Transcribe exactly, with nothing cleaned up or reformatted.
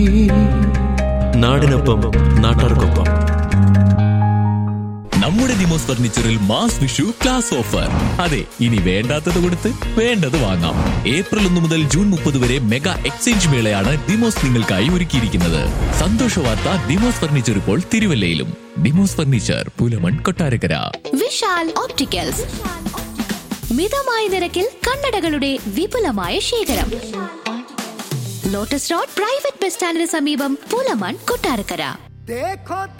നാടിനൊപ്പം നാട്ടാർക്കൊപ്പം. നമ്മുടെ Demos ഫർണിച്ചറിൽ mass Vishu class offer. അതെ, ഇനി വേണ്ടാത്തത് കൊടുത്ത് വേണ്ടത് വാങ്ങാം. ഏപ്രിൽ ഒന്ന് മുതൽ ജൂൺ മുപ്പത് വരെ മെഗാ എക്സ്ചേഞ്ച് മേളയാണ് ഡിമോസ് നിങ്ങൾക്കായി ഒരുക്കിയിരിക്കുന്നത്. സന്തോഷ വാർത്ത, ഡിമോസ് ഫർണിച്ചർ ഇപ്പോൾ തിരുവല്ലയിലും. ഡിമോസ് ഫർണിച്ചർ, പുലമൺ, കൊട്ടാരക്കര. വിശാൽ ഓപ്റ്റിക്കൽസ്, മിതമായ നിരക്കിൽ കണ്ണടകളുടെ വിപുലമായ ശേഖരം. ലോട്ടസ് റോഡ് പ്രൈവറ്റ് ബസ് സ്റ്റാൻഡിന് സമീപം, പുലമൺ, കൊട്ടാരക്കര.